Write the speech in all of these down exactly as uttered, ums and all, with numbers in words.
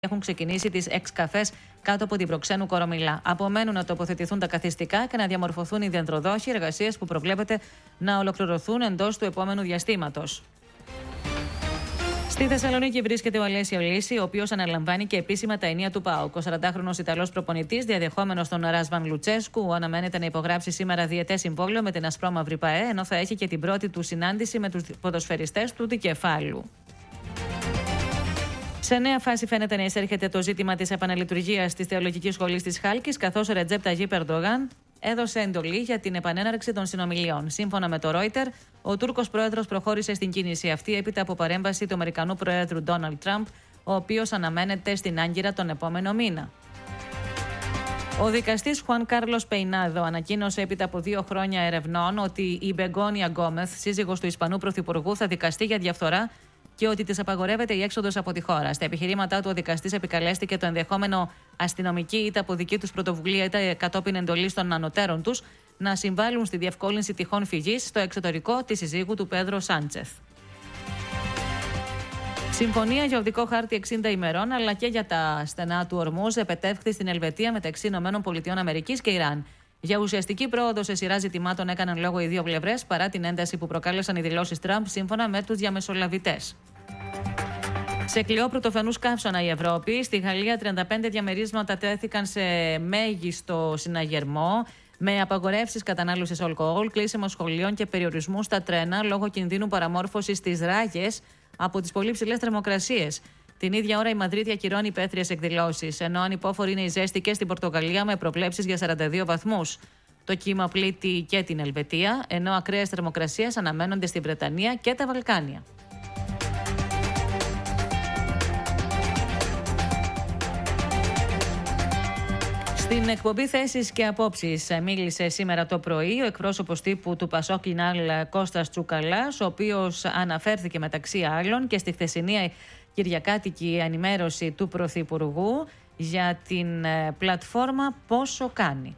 Έχουν ξεκινήσει τις εξ-καφές κάτω από την Προξένου Κορομιλά. Απομένουν να τοποθετηθούν τα καθιστικά και να διαμορφωθούν οι διαδροδόχοι, εργασίες που προβλέπεται να ολοκληρωθούν εντός του επόμενου διαστήματος. Στη Θεσσαλονίκη βρίσκεται ο Αλέσιο Λύση, ο οποίος αναλαμβάνει και επίσημα τα ενία του ΠΑΟΚ. Ο σαραντάχρονος Ιταλός προπονητής, διαδεχόμενος τον Ράσβαν Λουτσέσκου, αναμένεται να υπογράψει σήμερα διετές συμβόλαιο με την Ασπρόμαυρη ΠΑΕ, ενώ θα έχει και την πρώτη του συνάντηση με τους ποδοσφαιριστές του δικεφάλου. Σε νέα φάση φαίνεται να εισέρχεται το ζήτημα της επαναλειτουργίας της Θεολογικής Σχολής της Χάλκης, καθώς ο Ρετζέπ Ταγίπ Ερντογάν έδωσε εντολή για την επανέναρξη των συνομιλιών. Σύμφωνα με το Reuters, ο Τούρκος πρόεδρος προχώρησε στην κίνηση αυτή έπειτα από παρέμβαση του Αμερικανού Προέδρου Ντόναλντ Τραμπ, ο οποίος αναμένεται στην Άγκυρα τον επόμενο μήνα. Ο δικαστής Χουάν Κάρλος Πεϊνάδο ανακοίνωσε έπειτα από δύο χρόνια ερευνών ότι η Μπεγκόνια Γκόμεθ, σύζυγος του Ισπανού Πρωθυπουργού, θα δικαστεί για διαφθορά και ότι της απαγορεύεται η έξοδος από τη χώρα. Στα επιχειρήματά του, ο δικαστής επικαλέστηκε το ενδεχόμενο αστυνομικοί είτε από δική τους πρωτοβουλία είτε κατόπιν εντολής των ανωτέρων τους να συμβάλλουν στη διευκόλυνση τυχόν φυγής στο εξωτερικό της συζύγου του Πέδρο Σάντσεθ. Συμφωνία για οδικό χάρτη εξήντα ημερών αλλά και για τα στενά του Ορμούζ επετεύχθη στην Ελβετία μεταξύ ΗΠΑ και Ιράν. Για ουσιαστική πρόοδο σε σειρά ζητημάτων έκαναν λόγο οι δύο πλευρές παρά την ένταση που προκάλεσαν οι δηλώσεις Τραμπ σύμφωνα με τους διαμεσολαβητές. Σε κλειό πρωτοφανούς καύσωνα η Ευρώπη. Στη Γαλλία τριάντα πέντε διαμερίσματα τέθηκαν σε μέγιστο συναγερμό με απαγορεύσεις κατανάλωσης αλκοόλ, κλείσιμο σχολείων και περιορισμού στα τρένα λόγω κινδύνου παραμόρφωσης στις ράγες από τις πολύ ψηλές θερμοκρασίες. Την ίδια ώρα η Μαδρίτη ακυρώνει υπαίθριες εκδηλώσεις, ενώ ανυπόφορη είναι η ζέστη και στην Πορτογαλία με προβλέψεις για σαράντα δύο βαθμούς. Το κύμα πλήττει και την Ελβετία, ενώ ακραίες θερμοκρασίες αναμένονται στη Βρετανία και τα Βαλκάνια. Στην εκπομπή Θέσεις και Απόψεις μίλησε σήμερα το πρωί ο εκπρόσωπος τύπου του Πασόκ Κινάλ Κώστας Τσουκαλάς, ο οποίος αναφέρθηκε μεταξύ άλλων και στη χθεσινή κυριακάτικη ενημέρωση του Πρωθυπουργού για την πλατφόρμα Πόσο Κάνει.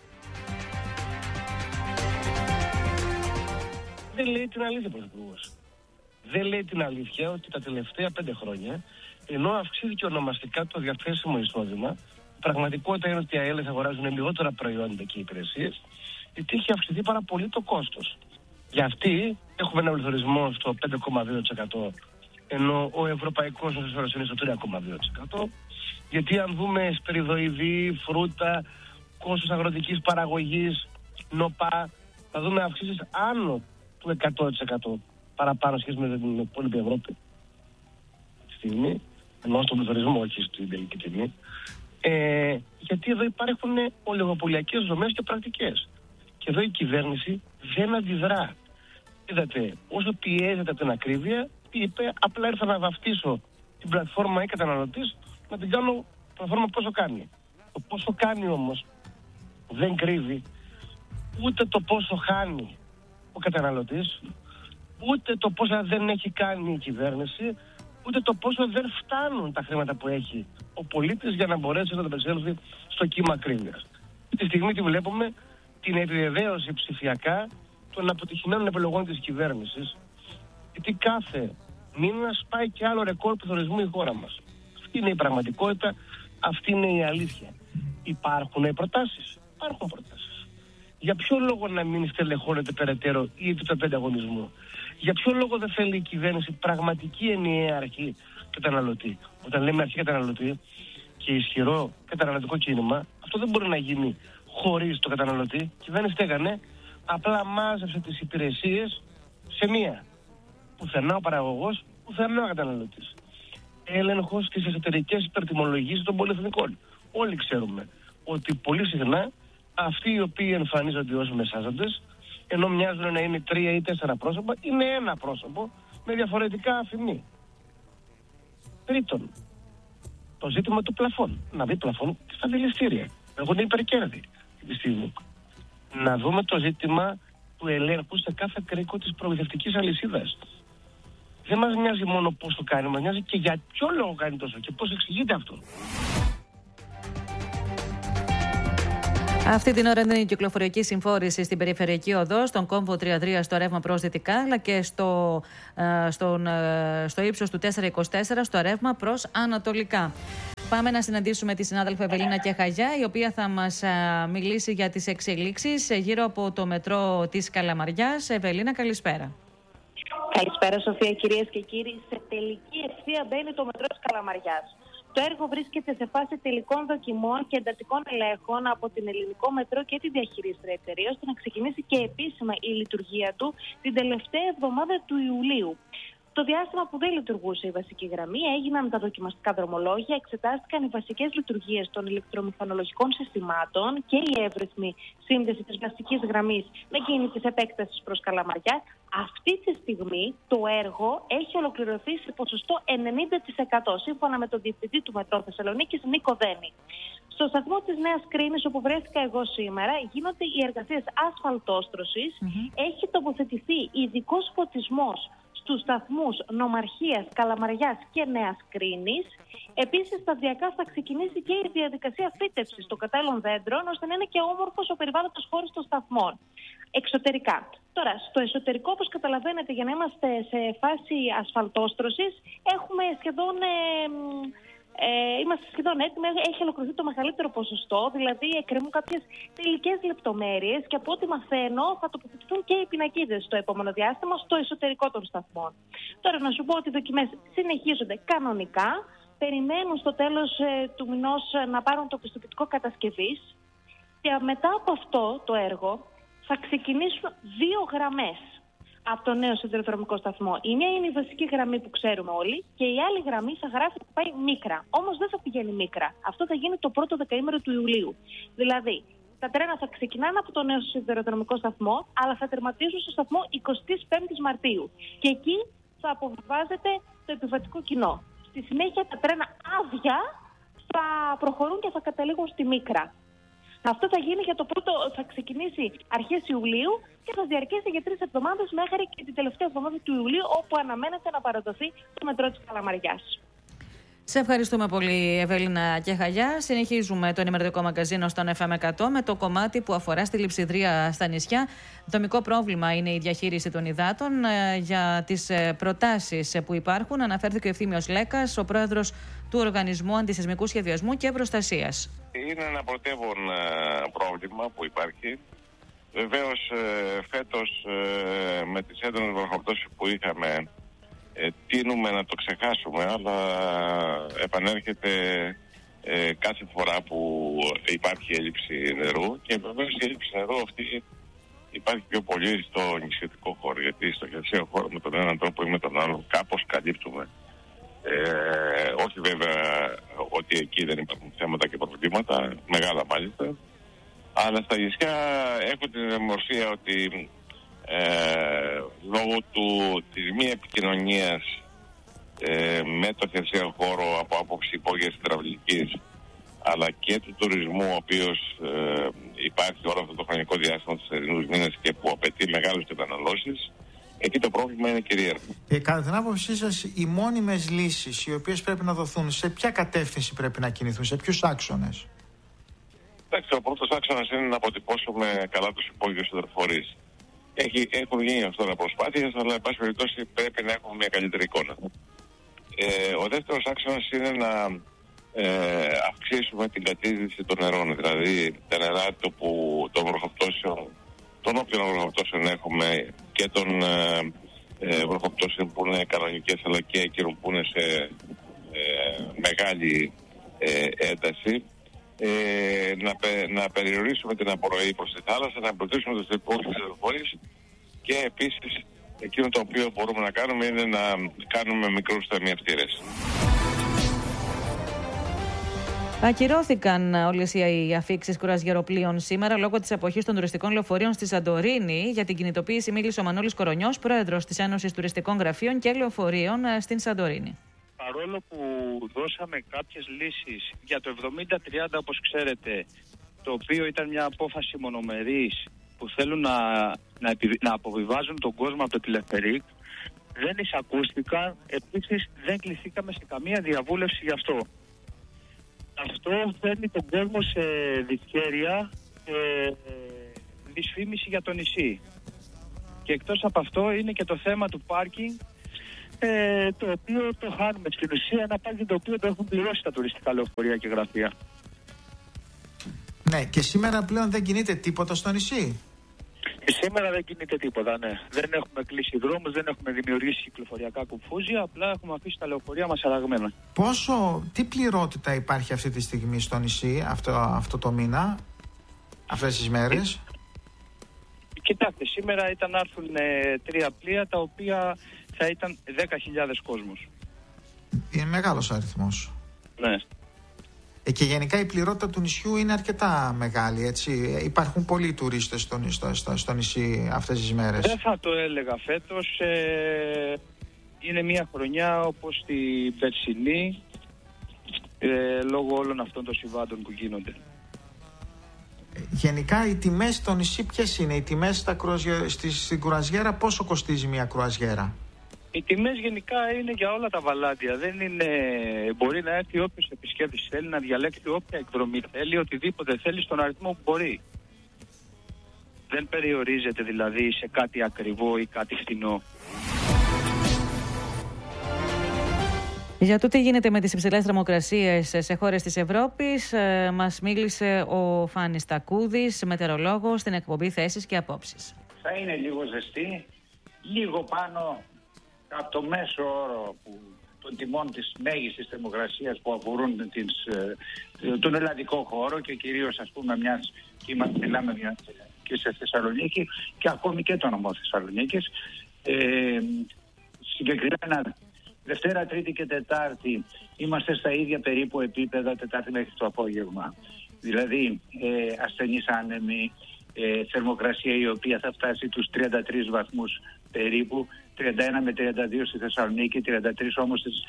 Δεν λέει την αλήθεια ο Πρωθυπουργός. Δεν λέει την αλήθεια ότι τα τελευταία πέντε χρόνια, ενώ αυξήθηκε ονομαστικά το διαθέσιμο εισόδημα, η πραγματικότητα είναι ότι οι ΑΕΛ αγοράζουν λιγότερα προϊόντα και υπηρεσίες, γιατί έχει αυξηθεί πάρα πολύ το κόστος. Για αυτή έχουμε ένα πληθωρισμό στο πέντε κόμμα δύο τοις εκατό, ενώ ο ευρωπαϊκός μέσος είναι στο τρία κόμμα δύο τοις εκατό. Γιατί αν δούμε σπεριδοειδή, φρούτα, κόστος αγροτικής παραγωγής, νοπά, θα δούμε αυξήσεις άνω του εκατό τοις εκατό παραπάνω σχέση με την υπόλοιπη Ευρώπη. Τη στιγμή, ενώ στον πληθωρισμό, όχι στην τελική τιμή. Ε, γιατί εδώ υπάρχουν ολιγοπολιακές δομές και πρακτικές. Και εδώ η κυβέρνηση δεν αντιδρά. Είδατε, όσο πιέζεται από την ακρίβεια, είπε απλά ήρθα να βαφτίσω την πλατφόρμα ή καταναλωτής, να την κάνω πλατφόρμα Πόσο Κάνει. Το Πόσο Κάνει όμως δεν κρύβει ούτε το πόσο χάνει ο καταναλωτής, ούτε το πόσα δεν έχει κάνει η κυβέρνηση, ούτε το πόσο δεν φτάνουν τα χρήματα που έχει ο πολίτης για να μπορέσει να ανταπεξέλθει στο κύμα ακρίβειας. Τη στιγμή τη βλέπουμε την επιβεβαίωση ψηφιακά των αποτυχημένων επιλογών της κυβέρνησης, γιατί κάθε μήνα σπάει και άλλο ρεκόρ πληθωρισμού η χώρα μας. Αυτή είναι η πραγματικότητα, αυτή είναι η αλήθεια. Υπάρχουν προτάσεις, υπάρχουν προτάσεις. Για ποιο λόγο να μην στελεχώνεται περαιτέρω η Επιτροπή Ανταγωνισμού? Για ποιο λόγο δεν θέλει η κυβέρνηση πραγματική ενιαία αρχή καταναλωτή? Όταν λέμε αρχή καταναλωτή και ισχυρό καταναλωτικό κίνημα, αυτό δεν μπορεί να γίνει χωρίς το καταναλωτή. Η κυβέρνηση τι έκανε? Απλά μάζεψε τις υπηρεσίες σε μία. Πουθενά ο παραγωγός, πουθενά ο καταναλωτής. Έλεγχος στις εσωτερικές υπερτιμολογίες των πολυεθνικών. Όλοι ξέρουμε ότι πολύ συχνά αυτοί οι οποίοι εμφανίζονται ως μεσάζοντες, ενώ μοιάζουν να είναι τρία ή τέσσερα πρόσωπα, είναι ένα πρόσωπο με διαφορετικά αφημί. Τρίτον, το ζήτημα του πλαφών. Να δει πλαφών και στα δηληστήρια. Έχουν υπερκέρδη τη στιγμή. Να δούμε το ζήτημα του ελέγχου σε κάθε κρίκο της προμηθευτικής αλυσίδας. Δεν μας νοιάζει μόνο πώς το κάνει, μας νοιάζει και για ποιο λόγο κάνει τόσο και πώς εξηγείται αυτό. Αυτή την ώρα είναι η κυκλοφοριακή συμφόρηση στην περιφερειακή οδό, στον κόμβο τριάντα τρία στο ρεύμα προς δυτικά, αλλά και στο, στον, στο ύψος του τετρακόσια είκοσι τέσσερα στο ρεύμα προς ανατολικά. Πάμε να συναντήσουμε τη συνάδελφο Ευελίνα Κεχαγιά, η οποία θα μας μιλήσει για τις εξελίξεις γύρω από το μετρό της Καλαμαριάς. Ευελίνα, καλησπέρα. Καλησπέρα, Σοφία, κυρίες και κύριοι. Σε τελική ευθεία μπαίνει το μετρό της Καλαμαριάς. Το έργο βρίσκεται σε φάση τελικών δοκιμών και εντατικών ελέγχων από την Ελληνικό Μετρό και τη διαχειρίστρια εταιρεία, ώστε να ξεκινήσει και επίσημα η λειτουργία του την τελευταία εβδομάδα του Ιουλίου. Το διάστημα που δεν λειτουργούσε η βασική γραμμή, έγιναν τα δοκιμαστικά δρομολόγια, εξετάστηκαν οι βασικές λειτουργίες των ηλεκτρομηχανολογικών συστημάτων και η εύρυθμη σύνδεση της βασικής γραμμής με εκείνη της επέκτασης προς Καλαμαριά. Αυτή τη στιγμή το έργο έχει ολοκληρωθεί σε ποσοστό ενενήντα τοις εκατό, σύμφωνα με τον διευθυντή του Μετρό Θεσσαλονίκης, Νίκο Δένη. Στο σταθμό της Νέας Κρίνης, όπου βρέθηκα εγώ σήμερα, γίνονται οι εργασίες ασφαλτόστρωσης. Mm-hmm. Έχει τοποθετηθεί ειδικός φωτισμός στους σταθμούς Νομαρχίας, Καλαμαριάς και Νέας Κρίνης. Επίσης, σταδιακά θα ξεκινήσει και η διαδικασία φύτευσης των κατάλληλων δέντρων, ώστε να είναι και όμορφος ο περιβάλλοντος χώρος των σταθμών. Εξωτερικά. Τώρα, στο εσωτερικό, όπως καταλαβαίνετε, για να είμαστε σε φάση ασφαλτόστρωσης, έχουμε σχεδόν... Ε, Ε, είμαστε σχεδόν έτοιμοι, έχει ολοκληρωθεί το μεγαλύτερο ποσοστό, δηλαδή εκκρεμούν κάποιες τελικές λεπτομέρειες και από ό,τι μαθαίνω θα τοποθετηθούν και οι πινακίδες στο επόμενο διάστημα στο εσωτερικό των σταθμών. Τώρα να σου πω ότι οι δοκιμές συνεχίζονται κανονικά, περιμένουν στο τέλος ε, του μηνός να πάρουν το πιστοποιητικό κατασκευής και μετά από αυτό το έργο θα ξεκινήσουν δύο γραμμές από το νέο σιδηροδρομικό σταθμό. Η μία είναι η βασική γραμμή που ξέρουμε όλοι και η άλλη γραμμή θα γράφει ότι πάει Μίκρα. Όμως δεν θα πηγαίνει Μίκρα. Αυτό θα γίνει το πρώτο δεκαήμερο του Ιουλίου. Δηλαδή, τα τρένα θα ξεκινάνε από το νέο σιδηροδρομικό σταθμό, αλλά θα τερματίζουν στο σταθμό εικοστή πέμπτη Μαρτίου. Και εκεί θα αποβιβάζεται το επιβατικό κοινό. Στη συνέχεια τα τρένα άδεια θα προχωρούν και θα καταλήγουν στη Μίκρα. Αυτό θα γίνει για το πρώτο, θα ξεκινήσει αρχές Ιουλίου και θα διαρκέσει για τρεις εβδομάδες μέχρι και την τελευταία εβδομάδα του Ιουλίου, όπου αναμένεται να παραδοθεί το μετρό της Καλαμαριάς. Σε ευχαριστούμε πολύ, Ευελίνα Κεχαγιά. Συνεχίζουμε το ενημερωτικό μαγκαζίνο στον εφ εμ εκατό με το κομμάτι που αφορά στη λειψιδρία στα νησιά. Δομικό πρόβλημα είναι η διαχείριση των υδάτων. Για τις προτάσεις που υπάρχουν αναφέρθηκε ο Ευθύμιος Λέκας, ο πρόεδρος του Οργανισμού Αντισεισμικού Σχεδιασμού και Προστασίας. Είναι ένα πρωτεύον πρόβλημα που υπάρχει. Βεβαίως φέτος με τις έντονες βροχοπτώσεις που είχαμε Ε, τείνουμε να το ξεχάσουμε, αλλά επανέρχεται ε, κάθε φορά που υπάρχει έλλειψη νερού και βεβαίως η έλλειψη νερού αυτή υπάρχει πιο πολύ στο νησιωτικό χώρο, γιατί στο χερσαίο χώρο με τον έναν τρόπο ή με τον άλλο κάπως καλύπτουμε. Ε, όχι βέβαια ότι εκεί δεν υπάρχουν θέματα και προβλήματα, μεγάλα μάλιστα, αλλά στα νησιά έχω την αιμορροσία ότι Ε, λόγω του, της μη επικοινωνίας ε, με το χερσαίο χώρο από άποψη υπόγειας υδραυλικής, αλλά και του τουρισμού, ο οποίος ε, υπάρχει όλο αυτό το χρονικό διάστημα του θερινούς μήνες και που απαιτεί μεγάλες καταναλώσεις, εκεί το πρόβλημα είναι κυρίαρχο. Ε, κατά την άποψή σας, οι μόνιμες λύσεις οι οποίες πρέπει να δοθούν, σε ποια κατεύθυνση πρέπει να κινηθούν, σε ποιους άξονες? Εντάξει, ο πρώτος άξονας είναι να αποτυπώσουμε καλά τους υπόγειους υδροφορείς. Έχει, έχουν γίνει αυτό τα προσπάθειες, αλλά εν πάση περιπτώσει πρέπει να έχουμε μια καλύτερη εικόνα. Ε, ο δεύτερος άξονας είναι να ε, αυξήσουμε την κατήδηση των νερών, δηλαδή τα νερά το που, των βροχοπτώσεων, των όποιων βροχοπτώσεων έχουμε και των ε, ε, βροχοπτώσεων που είναι κανονικές, αλλά και εκείνων που είναι σε ε, μεγάλη ε, ένταση. Ε, να, πε, να περιορίσουμε την απορροή προς τη θάλασσα, να εμπλουτίσουμε τους υπόγειους υδροφορείς και επίσης εκείνο το οποίο μπορούμε να κάνουμε είναι να κάνουμε μικρούς ταμιευτήρες. Ακυρώθηκαν όλες οι αφίξεις κουρασγεροπλοίων σήμερα λόγω της αποχής των τουριστικών λεωφορείων στη Σαντορίνη. Για την κινητοποίηση μίλησε ο Μανώλης Κορονιός, πρόεδρος της Ένωσης Τουριστικών Γραφείων και Λεωφορείων στην Σαντορίνη. Παρόλο που δώσαμε κάποιες λύσεις για το εβδομήντα τριάντα, όπως ξέρετε, το οποίο ήταν μια απόφαση μονομερής που θέλουν να, να, επι, να αποβιβάζουν τον κόσμο από το τηλεφερίκ, δεν εισακούστηκαν. Επίσης δεν κληθήκαμε σε καμία διαβούλευση γι' αυτό. Αυτό φέρνει τον κόσμο σε δυσχέρεια ε, δυσφήμιση για το νησί. Και εκτός από αυτό είναι και το θέμα του πάρκινγκ, ε, το οποίο το χάνουμε στην ουσία, ένα πάρκινγκ το οποίο το έχουν πληρώσει τα τουριστικά λεωφορεία και γραφεία. Ναι, και σήμερα πλέον δεν κινείται τίποτα στο νησί. Και σήμερα δεν κινείται τίποτα, ναι. Δεν έχουμε κλείσει δρόμους, δεν έχουμε δημιουργήσει κυκλοφοριακά κουφούζια, απλά έχουμε αφήσει τα λεωφορεία μας αλλαγμένα. Πόσο, τι πληρότητα υπάρχει αυτή τη στιγμή στο νησί, αυτό, αυτό το μήνα, αυτές τις μέρες? Κοιτάξτε, σήμερα ήταν να έρθουν ε, τρία πλοία, τα οποία θα ήταν δέκα χιλιάδες κόσμος. Είναι μεγάλος αριθμός. Ναι. Ε, και γενικά η πληρότητα του νησιού είναι αρκετά μεγάλη, έτσι. Υπάρχουν πολλοί τουρίστες στο, στο, στο, στο νησί αυτές τις μέρες. Δεν θα το έλεγα φέτος. Ε, είναι μια χρονιά όπως την περσινή, ε, λόγω όλων αυτών των συμβάντων που γίνονται. Γενικά οι τιμές στο νησί ποιες είναι? Οι τιμές στα κρουαζιέ... στη, στην κρουαζιέρα, πόσο κοστίζει μια κρουαζιέρα? Οι τιμές γενικά είναι για όλα τα βαλάντια. Δεν είναι... Μπορεί να έρθει όποιος επισκέπτης θέλει, να διαλέξει όποια εκδρομή θέλει, οτιδήποτε θέλει στον αριθμό που μπορεί. Δεν περιορίζεται δηλαδή σε κάτι ακριβό ή κάτι φθηνό. Για το τι γίνεται με τις υψηλές θερμοκρασίες σε χώρες της Ευρώπης, ε, μας μίλησε ο Φάνης Τακούδης, μετεωρολόγος, στην εκπομπή Θέσεις και Απόψεις. Θα είναι λίγο ζεστή, λίγο πάνω από το μέσο όρο που, των τιμών της μέγιστης θερμοκρασίας που αφορούν τις, ε, τον ελλαδικό χώρο και κυρίως, ας πούμε, μιας, μιλάμε μια, και σε Θεσσαλονίκη και ακόμη και το νομό Θεσσαλονίκης. Ε, συγκεκριμένα Δευτέρα, Τρίτη και Τετάρτη είμαστε στα ίδια περίπου επίπεδα, Τετάρτη μέχρι το απόγευμα. Δηλαδή ε, ασθενείς άνεμοι, ε, θερμοκρασία η οποία θα φτάσει τους τριάντα τρεις βαθμούς περίπου, τριάντα ένα με τριάντα δύο στη Θεσσαλονίκη, τριάντα τρεις όμως στις,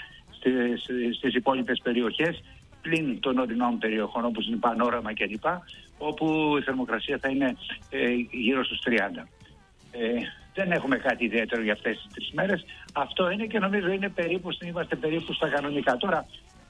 στις, στις υπόλοιπες περιοχές, πλην των ορεινών περιοχών όπως είναι Πανόραμα κλπ, όπου η θερμοκρασία θα είναι ε, γύρω στους τριάντα. Ε, δεν έχουμε κάτι ιδιαίτερο για αυτές τις τρεις μέρες. Αυτό είναι και νομίζω είναι περίπου, είμαστε περίπου στα κανονικά. Τώρα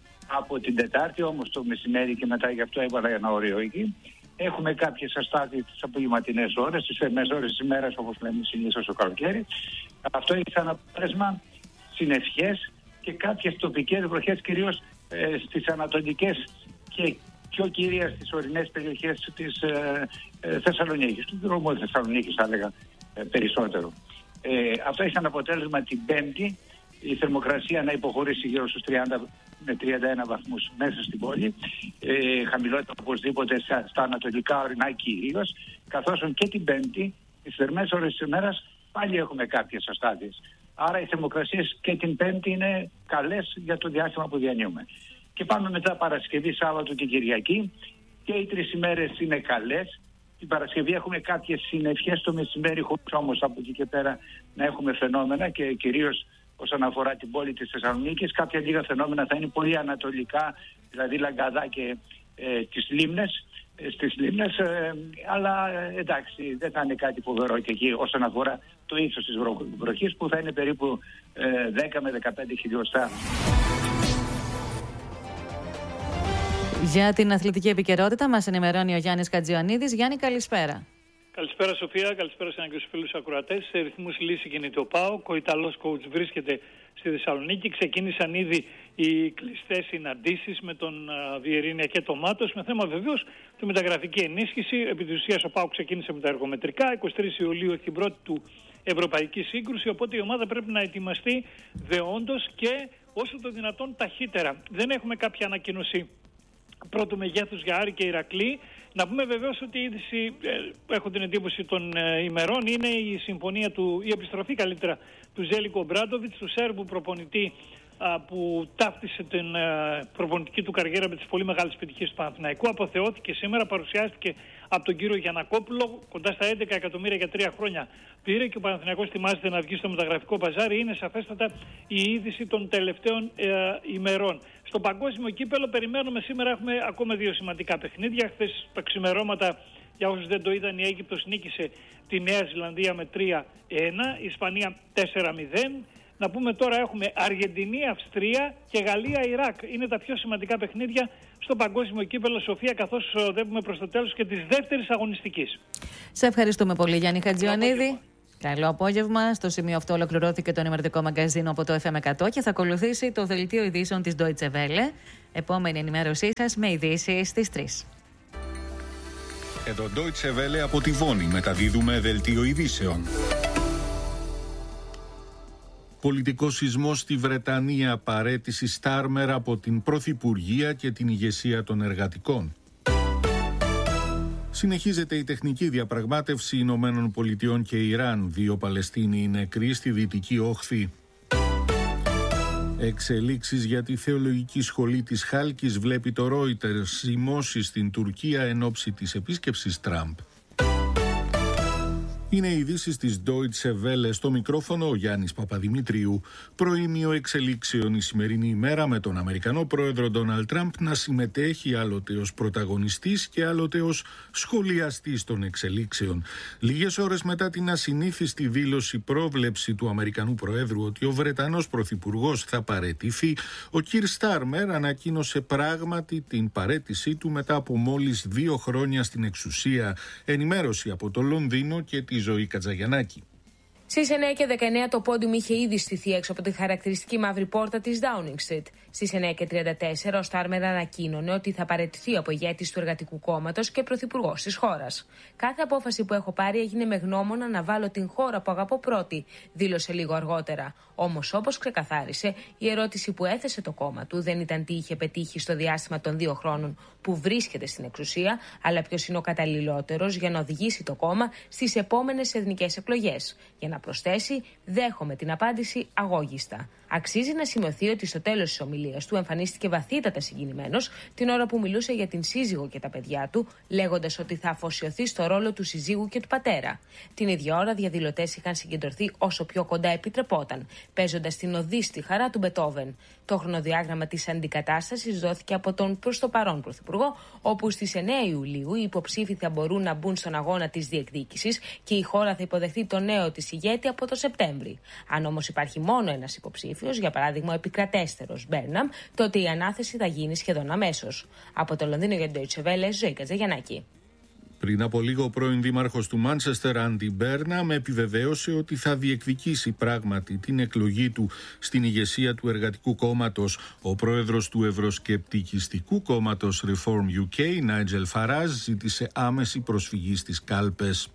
από την Τετάρτη όμως το μεσημέρι και μετά, γι' αυτό έβαλα ένα όριο εκεί, έχουμε κάποιες αστάθειες τις απογευματινές ώρες, τις μέσες ώρες της ημέρας όπως λέμε συνήθως το καλοκαίρι. Αυτό έχει σαν αποτέλεσμα συννεφιές και κάποιες τοπικές βροχές, κυρίως ε, στις ανατολικές και πιο κυρία στις ορεινές περιοχές της ε, ε, Θεσσαλονίκης, του δρόμου της Θεσσαλονίκης θα έλεγα ε, περισσότερο. Ε, αυτό έχει σαν αποτέλεσμα την Πέμπτη η θερμοκρασία να υποχωρήσει γύρω στους τριάντα με τριάντα ένα βαθμούς μέσα στην πόλη, ε, χαμηλότερα οπωσδήποτε στα, στα ανατολικά ορεινά κυρίως, καθώς και την Πέμπτη, τις θερμές ώρες της ημέρας πάλι έχουμε κάποιες αστάθειες. Άρα οι θερμοκρασίες και την Πέμπτη είναι καλές για το διάστημα που διανύουμε. Και πάμε μετά Παρασκευή, Σάββατο και Κυριακή και οι τρεις ημέρες είναι καλές. Την Παρασκευή έχουμε κάποιες συννεφιές το μεσημέρι, χωρίς όμως από εκεί και πέρα να έχουμε φαινόμενα και κυρίως όσον αφορά την πόλη της Θεσσαλονίκης. Κάποια λίγα φαινόμενα θα είναι πολύ ανατολικά, δηλαδή Λαγκαδά και ε, τις Λίμνες, ε, στις Λίμνες, ε, αλλά ε, εντάξει δεν θα είναι κάτι φοβερό και εκεί όσον αφορά το ύψος της βροχής που θα είναι περίπου ε, δέκα με δεκαπέντε χιλιοστά. Για την αθλητική επικαιρότητα μας ενημερώνει ο Γιάννης Κατζιωαννίδης. Γιάννη, καλησπέρα. Καλησπέρα Σοφία, καλησπέρα σε έναν και στους φίλους ακροατές. Σε ρυθμούς λύση κινείται ο ΠΑΟΚ. Ο Ιταλός coach βρίσκεται στη Θεσσαλονίκη. Ξεκίνησαν ήδη οι κλειστές συναντήσεις με τον Βιερίνια και τον Μάτος, με θέμα βεβαίως τη μεταγραφική ενίσχυση. Επί της ουσίας ο ΠΑΟΚ ξεκίνησε με τα εργομετρικά. εικοστή τρίτη Ιουλίου έχει την πρώτη του ευρωπαϊκή σύγκρουση, οπότε η ομάδα πρέπει να ετοιμαστεί δεόντως και όσο το δυνατόν ταχύτερα. Δεν έχουμε κάποια ανακοίνωση πρώτου μεγέθους για Άρη και Ηρακλή. Να πούμε βεβαίως ότι η είδηση, ε, έχω την εντύπωση των ε, ημερών, είναι η συμφωνία του, η επιστροφή καλύτερα του Ζέλικο Ομπράντοβιτς, του Σέρβου προπονητή α, που ταύτισε την ε, προπονητική του καριέρα με τις πολύ μεγάλες επιτυχίες του Παναθηναϊκού. Αποθεώθηκε σήμερα, παρουσιάστηκε από τον κύριο Γιαννακόπουλο, κοντά στα έντεκα εκατομμύρια για τρία χρόνια πήρε και ο Παναθηναϊκός ετοιμάζεται να βγει στο μεταγραφικό μπαζάρι. Είναι σαφέστατα η είδηση των τελευταίων ε, ημερών. Στο παγκόσμιο κύπελο περιμένουμε σήμερα, έχουμε ακόμα δύο σημαντικά παιχνίδια. Χθες τα ξημερώματα, για όσους δεν το είδαν, η Αίγυπτος νίκησε τη Νέα Ζηλανδία με τρία ένα, η Ισπανία τέσσερα μηδέν. Να πούμε τώρα έχουμε Αργεντινή, Αυστρία και Γαλλία, Ιράκ. Είναι τα πιο σημαντικά παιχνίδια στο παγκόσμιο κύπελλο, Σοφία, καθώς οδεύουμε προς το τέλος και της δεύτερης αγωνιστικής. Σε ευχαριστούμε πολύ, Γιάννη Χατζιονίδη. Καλό απόγευμα. Στο σημείο αυτό ολοκληρώθηκε το ενημερωτικό μαγκαζίνο από το εφ εμ εκατό και θα ακολουθήσει το δελτίο ειδήσεων της Deutsche Welle. Επόμενη ενημέρωσή σας με ειδήσεις στις τρεις. Εδώ Deutsche Welle από τη Βόνη μεταδίδουμε δελτίο ειδήσεων. Πολιτικός σεισμός στη Βρετανία, παραίτηση Στάρμερ από την Πρωθυπουργία και την ηγεσία των εργατικών. Συνεχίζεται η τεχνική διαπραγμάτευση Ηνωμένων Πολιτειών και Ιράν. Δύο Παλαιστίνοι νεκροί στη Δυτική Όχθη. Εξελίξεις για τη θεολογική σχολή της Χάλκης βλέπει το Reuters. Ζυμώσεις στην Τουρκία εν ώψη της επίσκεψης Τραμπ. Είναι οι ειδήσεις της Deutsche Welle, στο μικρόφωνο ο Γιάννης Παπαδημητρίου. Προήμιο εξελίξεων η σημερινή ημέρα με τον Αμερικανό πρόεδρο Ντόναλντ Τραμπ να συμμετέχει άλλοτε ως πρωταγωνιστής και άλλοτε ως σχολιαστής των εξελίξεων. Λίγες ώρες μετά την ασυνήθιστη δήλωση πρόβλεψη του Αμερικανού Προέδρου ότι ο Βρετανός Πρωθυπουργός θα παραιτηθεί, ο Κιρ Στάρμερ ανακοίνωσε πράγματι την παραίτησή του μετά από μόλις δύο χρόνια στην εξουσία. Ενημέρωση από το Λονδίνο και τη Ζωή Κατζαγιαννάκη. Στις εννιά και δεκαεννιά το πόντιουμ είχε ήδη στηθεί έξω από τη χαρακτηριστική μαύρη πόρτα της Downing Street. Στις εννιά και τριάντα τέσσερα ο Στάρμερ ανακοίνωνε ότι θα παραιτηθεί από ηγέτης του Εργατικού Κόμματος και πρωθυπουργός της χώρας. Κάθε απόφαση που έχω πάρει έγινε με γνώμονα να βάλω την χώρα που αγαπώ πρώτη, δήλωσε λίγο αργότερα. Όμως, όπως ξεκαθάρισε, η ερώτηση που έθεσε το κόμμα του δεν ήταν τι είχε πετύχει στο διάστημα των δύο χρόνων που βρίσκεται στην εξουσία, αλλά ποιος είναι ο καταλληλότερος για να οδηγήσει το κόμμα στις επόμενες εθνικές εκλογές. Για να προσθέσει, δέχομαι την απάντηση αγώγιστα. Αξίζει να σημειωθεί ότι στο τέλος της ομιλίας του εμφανίστηκε βαθύτατα συγκινημένος την ώρα που μιλούσε για την σύζυγο και τα παιδιά του, λέγοντας ότι θα αφοσιωθεί στο ρόλο του συζύγου και του πατέρα. Την ίδια ώρα, διαδηλωτές είχαν συγκεντρωθεί όσο πιο κοντά επιτρεπόταν, παίζοντας την οδή στη χαρά του Μπετόβεν. Το χρονοδιάγραμμα της αντικατάστασης δόθηκε από τον προς το παρόν πρωθυπουργό, όπου στις εννιά Ιουλίου οι υποψήφοι θα μπορούν να μπουν στον αγώνα της διεκδίκησης και η χώρα θα υποδεχθεί το νέο της ηγέτη από το Σεπτέμβρη. Αν όμως υπάρχει μόνο ένας υποψήφιος, για παράδειγμα ο επικρατέστερος Μπέρναμ, τότε η ανάθεση θα γίνει σχεδόν αμέσως. Από το Λονδίνο για την Deutsche Welle, Ζωή Κατζαγιαννάκη. Πριν από λίγο, ο πρώην δήμαρχος του Μάντσεστερ, Άντι Μπέρναμ, επιβεβαίωσε ότι θα διεκδικήσει πράγματι την εκλογή του στην ηγεσία του Εργατικού Κόμματος. Ο πρόεδρος του ευρωσκεπτικιστικού κόμματος Reform γιου κέι, Νάιτζελ Φαράζ, ζήτησε άμεση προσφυγή στις κάλπες.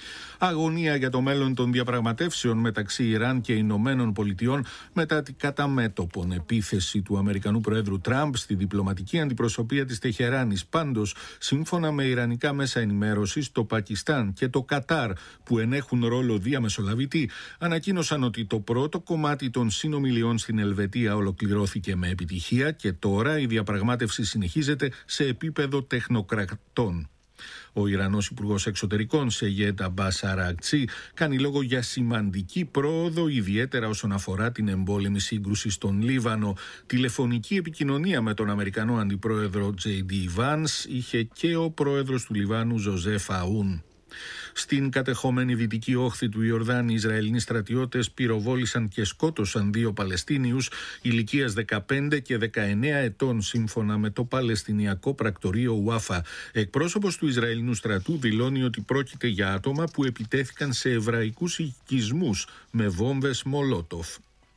Αγωνία για το μέλλον των διαπραγματεύσεων μεταξύ Ιράν και Ηνωμένων Πολιτειών μετά την κατά μέτωπον επίθεση του Αμερικανού Προέδρου Τραμπ στη διπλωματική αντιπροσωπεία της Τεχεράνης. Πάντως, σύμφωνα με ιρανικά μέσα ενημέρωσης, το Πακιστάν και το Κατάρ, που ενέχουν ρόλο διαμεσολαβητή, ανακοίνωσαν ότι το πρώτο κομμάτι των συνομιλιών στην Ελβετία ολοκληρώθηκε με επιτυχία και τώρα η διαπραγμάτευση συνεχίζεται σε επίπεδο τεχνοκρατών. Ο Ιρανός Υπουργός Εξωτερικών Σεγέτ Αμπάς Αρακτσί κάνει λόγο για σημαντική πρόοδο, ιδιαίτερα όσον αφορά την εμπόλεμη σύγκρουση στον Λίβανο. Τηλεφωνική επικοινωνία με τον Αμερικανό Αντιπρόεδρο τζέι ντι Βάνς είχε και ο πρόεδρος του Λιβάνου Ζωζέφ Αούν. Στην κατεχόμενη δυτική όχθη του Ιορδάνη, οι Ισραηλινοί στρατιώτες πυροβόλησαν και σκότωσαν δύο Παλαιστίνιους ηλικίας δεκαπέντε και δεκαεννέα ετών, σύμφωνα με το Παλαιστινιακό Πρακτορείο Ουάφα. Εκπρόσωπος του Ισραηλινού στρατού δηλώνει ότι πρόκειται για άτομα που επιτέθηκαν σε εβραϊκούς οικισμούς με βόμβες Μολότοφ.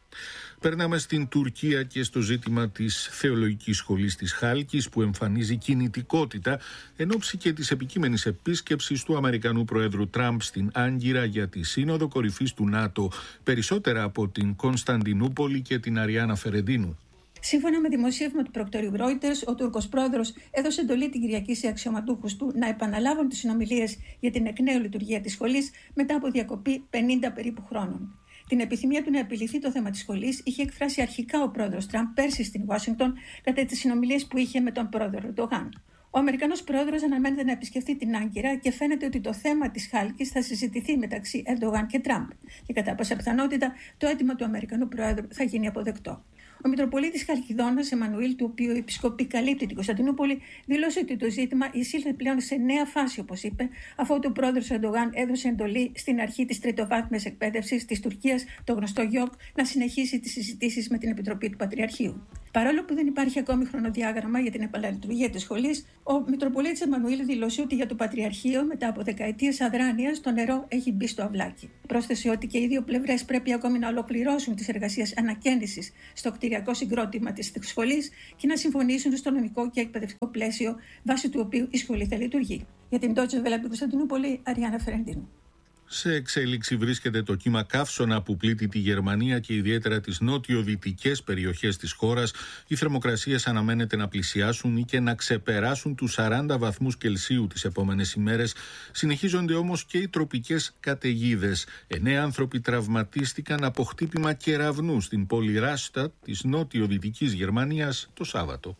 Περνάμε στην Τουρκία και στο ζήτημα της θεολογικής σχολής της Χάλκης, που εμφανίζει κινητικότητα εν ώψη και της επικείμενης επίσκεψης του Αμερικανού Προέδρου Τραμπ στην Άγκυρα για τη Σύνοδο Κορυφής του ΝΑΤΟ, περισσότερα από την Κωνσταντινούπολη και την Αριάννα Φερεντίνου. Σύμφωνα με δημοσίευμα του προκτορείου Reuters, ο Τούρκος πρόεδρος έδωσε εντολή την Κυριακή σε αξιωματούχους του να επαναλάβουν τις συνομιλίες για την εκ νέου λειτουργία της σχολής μετά από διακοπή πενήντα περίπου χρόνων. Την επιθυμία του να επιληθεί το θέμα της σχολής είχε εκφράσει αρχικά ο πρόεδρος Τραμπ πέρσι στην Ουάσιγκτον κατά τις συνομιλίες που είχε με τον πρόεδρο Ερντογάν. Ο Αμερικανός πρόεδρος αναμένεται να επισκεφτεί την Άγκυρα και φαίνεται ότι το θέμα της Χάλκης θα συζητηθεί μεταξύ Ερντογάν και Τραμπ. Και κατά πάσα πιθανότητα το αίτημα του Αμερικανού πρόεδρου θα γίνει αποδεκτό. Ο Μητροπολίτης Χαλκιδόνας Εμμανουήλ, του οποίου η Επισκοπή καλύπτει την Κωνσταντινούπολη, δήλωσε ότι το ζήτημα εισήλθε πλέον σε νέα φάση, όπως είπε, αφού ο πρόεδρος Ερντογάν έδωσε εντολή στην αρχή της τριτοβάθμιας εκπαίδευσης της Τουρκίας, το γνωστό ΓΙΟΚ, να συνεχίσει τις συζητήσεις με την Επιτροπή του Πατριαρχείου. Παρόλο που δεν υπάρχει ακόμη χρονοδιάγραμμα για την επαναλειτουργία της σχολής, ο Μητροπολίτης Εμμανουήλ δήλωσε ότι για το Πατριαρχείο, μετά από δεκαετίες αδράνειας, το νερό έχει μπει στο αυλάκι. Πρόσθεσε ότι και οι δύο πλευρές πρέπει ακόμη να ολοκληρώσουν τις εργασίες ανακαίνησης στο κτηριακό συγκρότημα της σχολής και να συμφωνήσουν στο νομικό και εκπαιδευτικό πλαίσιο βάσει του οποίου η σχολή θα λειτουργεί. Για την Deutsche Welle από την Κωνσταντινούπολη, Αριάννα Φερεντίνου. Σε εξέλιξη βρίσκεται το κύμα καύσωνα που πλήττει τη Γερμανία και ιδιαίτερα τις νότιο-δυτικές περιοχές της χώρας. Οι θερμοκρασίες αναμένεται να πλησιάσουν ή και να ξεπεράσουν τους σαράντα βαθμούς Κελσίου τις επόμενες ημέρες. Συνεχίζονται όμως και οι τροπικές καταιγίδες. Εννέα άνθρωποι τραυματίστηκαν από χτύπημα κεραυνού στην πόλη Ράστατ της νότιο-δυτικής Γερμανίας το Σάββατο.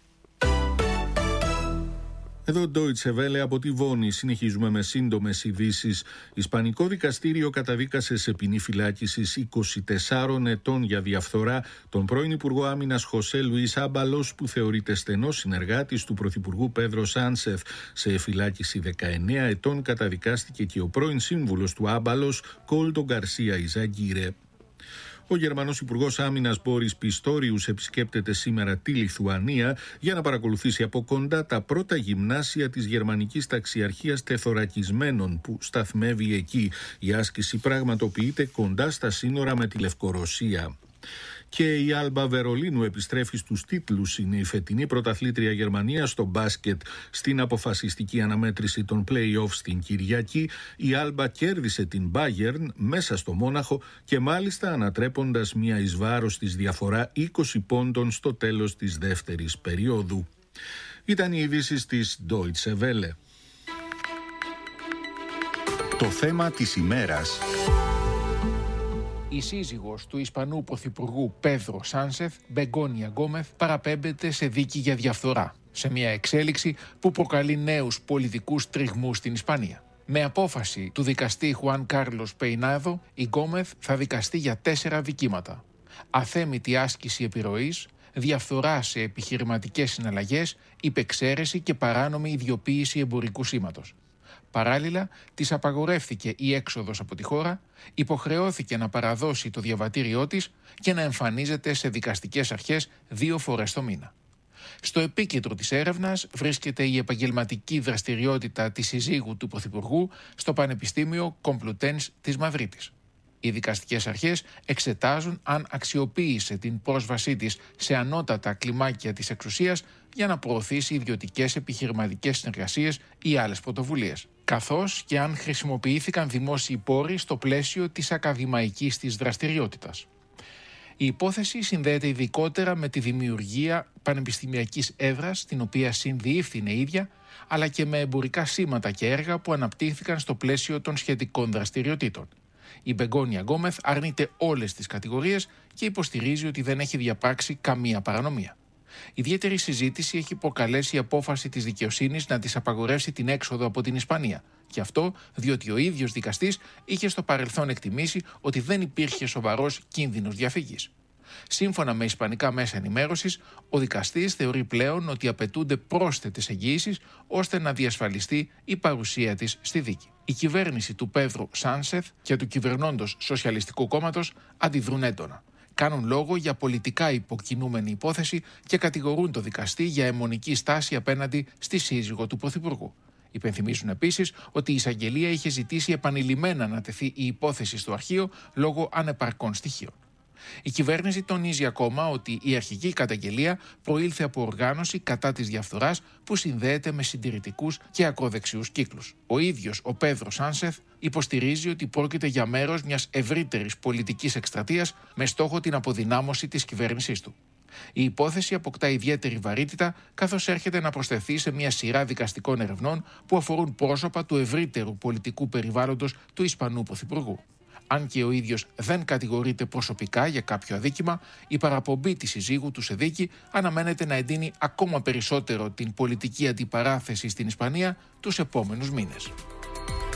Εδώ Deutsche Welle από τη Βόνη. Συνεχίζουμε με σύντομες ειδήσεις. Ισπανικό δικαστήριο καταδίκασε σε ποινή φυλάκισης είκοσι τεσσάρων ετών για διαφθορά τον πρώην Υπουργό Άμυνας Χωσέ Λουίς Άμπαλος, που θεωρείται στενός συνεργάτης του Πρωθυπουργού Πέδρο Σάνσεθ. Σε φυλάκιση δεκαεννέα ετών καταδικάστηκε και ο πρώην σύμβουλος του Άμπαλος, Κόλτο Γκαρσία Ιζαγκίρε. Ο Γερμανός Υπουργός Άμυνας Μπόρις Πιστόριους επισκέπτεται σήμερα τη Λιθουανία για να παρακολουθήσει από κοντά τα πρώτα γυμνάσια της γερμανικής ταξιαρχίας τεθωρακισμένων που σταθμεύει εκεί. Η άσκηση πραγματοποιείται κοντά στα σύνορα με τη Λευκορωσία. Και η Άλμπα Βερολίνου επιστρέφει στους τίτλους. Είναι η φετινή πρωταθλήτρια Γερμανία στο μπάσκετ. Στην αποφασιστική αναμέτρηση των play-off στην Κυριακή, η Άλμπα κέρδισε την Bayern μέσα στο Μόναχο και μάλιστα ανατρέποντας μια εις βάρος της διαφορά είκοσι πόντων στο τέλος της δεύτερης περίοδου. Ήταν οι ειδήσεις της Deutsche Welle. Το θέμα της ημέρας. Η σύζυγος του Ισπανού Πρωθυπουργού Πέδρο Σάνσεθ, Μπεγκόνια Γκόμεθ, παραπέμπεται σε δίκη για διαφθορά, σε μια εξέλιξη που προκαλεί νέους πολιτικούς τριγμούς στην Ισπανία. Με απόφαση του δικαστή Χουάν Κάρλος Πεϊνάδο, η Γκόμεθ θα δικαστεί για τέσσερα δικήματα. Αθέμητη άσκηση επιρροής, διαφθορά σε επιχειρηματικές συναλλαγές, υπεξαίρεση και παράνομη ιδιοποίηση εμπορικού σήματος. Παράλληλα, της απαγορεύθηκε η έξοδος από τη χώρα, υποχρεώθηκε να παραδώσει το διαβατήριό της και να εμφανίζεται σε δικαστικές αρχές δύο φορές το μήνα. Στο επίκεντρο της έρευνας βρίσκεται η επαγγελματική δραστηριότητα της συζύγου του Πρωθυπουργού στο Πανεπιστήμιο Κομπλουτένς της Μαδρίτης. Οι δικαστικές αρχές εξετάζουν αν αξιοποίησε την πρόσβασή της σε ανώτατα κλιμάκια της εξουσίας για να προωθήσει ιδιωτικές επιχειρηματικές συνεργασίες ή άλλες πρωτοβουλίες, καθώς και αν χρησιμοποιήθηκαν δημόσιοι πόροι στο πλαίσιο της ακαδημαϊκής της δραστηριότητας. Η υπόθεση συνδέεται ειδικότερα με τη δημιουργία πανεπιστημιακής έδρας, την οποία συνδιεύθυνε η ίδια, αλλά και με εμπορικά σήματα και έργα που αναπτύχθηκαν στο πλαίσιο των σχετικών δραστηριοτήτων. Η Μπεγκόνια Γκόμεθ αρνείται όλες τις κατηγορίες και υποστηρίζει ότι δεν έχει διαπράξει καμία παρανομία. Ιδιαίτερη συζήτηση έχει προκαλέσει η απόφαση της δικαιοσύνης να της απαγορεύσει την έξοδο από την Ισπανία. Και αυτό διότι ο ίδιος δικαστής είχε στο παρελθόν εκτιμήσει ότι δεν υπήρχε σοβαρός κίνδυνος διαφυγής. Σύμφωνα με ισπανικά μέσα ενημέρωσης, ο δικαστής θεωρεί πλέον ότι απαιτούνται πρόσθετες εγγυήσεις ώστε να διασφαλιστεί η παρουσία της στη δίκη. Η κυβέρνηση του Πέδρο Σάνσεθ και του κυβερνώντος Σοσιαλιστικού Κόμματος αντιδρούν έντονα. Κάνουν λόγο για πολιτικά υποκινούμενη υπόθεση και κατηγορούν το δικαστή για αιμονική στάση απέναντι στη σύζυγο του Πρωθυπουργού. Υπενθυμίζουν επίσης ότι η εισαγγελία είχε ζητήσει επανειλημμένα να τεθεί η υπόθεση στο αρχείο λόγω ανεπαρκών στοιχείων. Η κυβέρνηση τονίζει ακόμα ότι η αρχική καταγγελία προήλθε από οργάνωση κατά της διαφθοράς που συνδέεται με συντηρητικούς και ακροδεξιούς κύκλους. Ο ίδιος ο Πέδρο Σάνσεθ υποστηρίζει ότι πρόκειται για μέρος μιας ευρύτερης πολιτικής εκστρατείας με στόχο την αποδυνάμωση της κυβέρνησής του. Η υπόθεση αποκτά ιδιαίτερη βαρύτητα καθώς έρχεται να προσθεθεί σε μια σειρά δικαστικών ερευνών που αφορούν πρόσωπα του ευρύτερου πολιτικού περιβάλλοντος του Ισπανού Πρωθυπουργού. Αν και ο ίδιος δεν κατηγορείται προσωπικά για κάποιο αδίκημα, η παραπομπή της συζύγου του σε δίκη αναμένεται να εντείνει ακόμα περισσότερο την πολιτική αντιπαράθεση στην Ισπανία τους επόμενους μήνες.